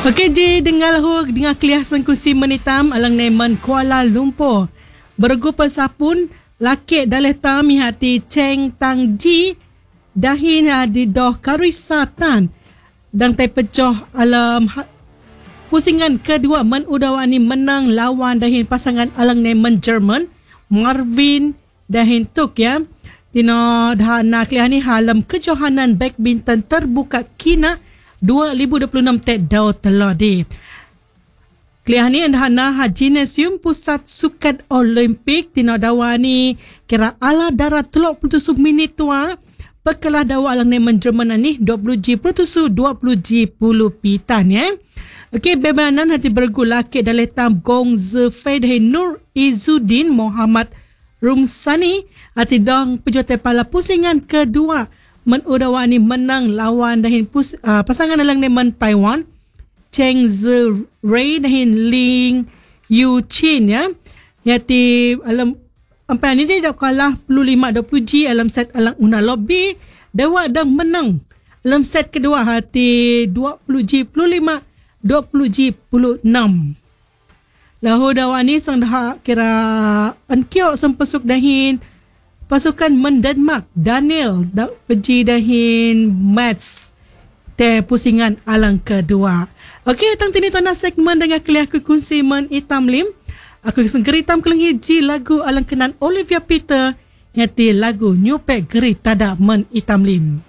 Okey, di dengar hu dengan kelihasan kursi menitam alang neman Kuala Lumpur. Bergu pesapun laki daleh tami hati Cheng Tang Ji dahin di doh karisatan dan tai pecoh alam pusingan kedua menudawani menang lawan dahin pasangan alang neman Jerman Marvin dahin Tuk ya. Dino dah nak kelihani halam kejohanan badminton terbuka kina 2026 tek dau telodi. Kelihani andahana Gymnasium Pusat Sukan Olimpik dino dawani kira ala darat 37 minit tua pekelah dawa alang neman Jerman ni 20G pertusu 20G puluh pitan ya. Okey, bebanan hati bergulake daletam Gong Zefei dahin Nur Izzuddin Muhammad Rumsani hati dong pejotai pala pusingan kedua menudawani menang lawan dahin pasangan alang neman Taiwan Cheng Zirui dahin Ling Yu Chin ya. Yati alam ampai ni dia dah kalah 25-20G alam set alang una lobby dawa dah menang alam set kedua hati 20G 25 20G 26. Lahu dawani sang dah kira ankiok sempesuk dahin pasukan Denmark Daniel peji dahin Mats te pusingan alang kedua. Okey, tang tini tona segmen dengan kelih ku kunci men itam lim. Aku sengeritam keleng hiji lagu alang kenan Olivia Peter yaitu lagu Nyupek Geri Tada men itam lim.